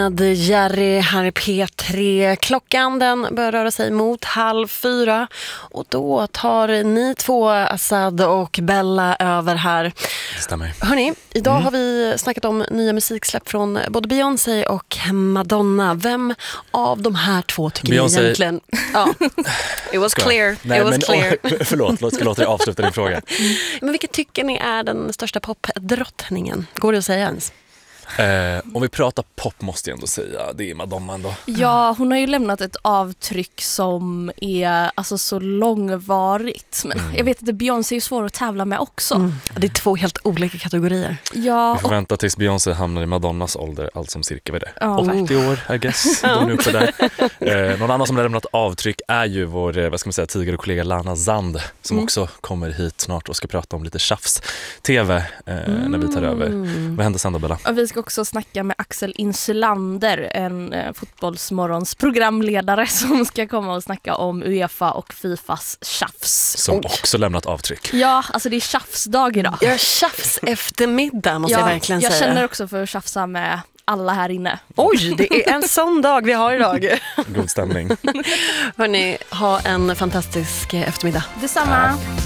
Jerry här i P3. Klockan den börjar röra sig mot 3:30 och då tar ni två, Assad och Bella, över här. Det stämmer. Hörrni, idag har vi snackat om nya musiksläpp från både Beyoncé och Madonna. Vem av de här två tycker Beyoncé. ni egentligen? Ja, it was clear. Nej, it was men, clear. Förlåt, ska låta dig avsluta din fråga. Men vilket tycker ni är den största popdrottningen? Går det att säga ens? Om vi pratar pop måste jag ändå säga, det är Madonna ändå. Ja, hon har ju lämnat ett avtryck som är alltså så långvarigt. Men jag vet att Beyoncé är svår att tävla med också. Det är två helt olika kategorier. Ja, Vi får vänta tills Beyoncé hamnar i Madonnas ålder, allt som cirka vid det. Ja, 80 år, I guess. Då är hon uppe där. Någon annan som har lämnat avtryck är ju vår, vad ska man säga, tidigare kollega Lana Zand, som också kommer hit snart och ska prata om lite tjafs-tv när vi tar över. Vad händer sen då, Bella? och vi ska också snacka med Axel Insulander, en fotbollsmorgons programledare som ska komma och snacka om UEFA och Fifas tjafs. Som också lämnat avtryck. Ja, alltså det är tjafsdag idag. Jag tjafs eftermiddag måste jag verkligen säga. Jag känner också för att tjafsa med alla här inne. Oj, det är en sån dag vi har idag. God stämning. Hörrni, ha en fantastisk eftermiddag. Detsamma.